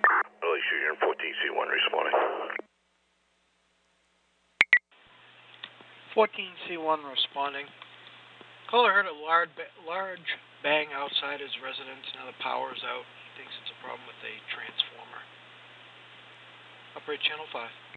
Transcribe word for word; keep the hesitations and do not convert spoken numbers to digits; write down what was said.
Early shooter fourteen C one responding. fourteen C one responding. Caller heard a large, large bang outside his residence. Now the power's out. He thinks it's a problem with a transformer. Operate channel five.